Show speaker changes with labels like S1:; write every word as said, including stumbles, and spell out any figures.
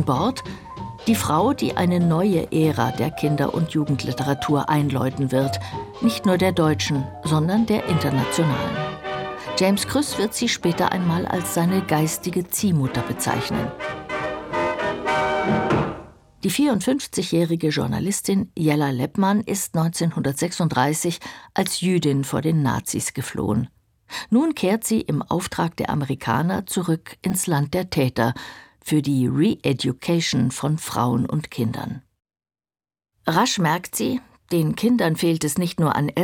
S1: Bord die Frau, die eine neue Ära der Kinder- und Jugendliteratur einläuten wird, nicht nur der deutschen, sondern der internationalen. James Krüss wird sie später einmal als seine geistige Ziehmutter bezeichnen. Die vierundfünfzigjährige Journalistin Jella Leppmann ist neunzehnhundertsechsunddreißig als Jüdin vor den Nazis geflohen. Nun kehrt sie im Auftrag der Amerikaner zurück ins Land der Täter für die Re-Education von Frauen und Kindern. Rasch merkt sie, den Kindern fehlt es nicht nur an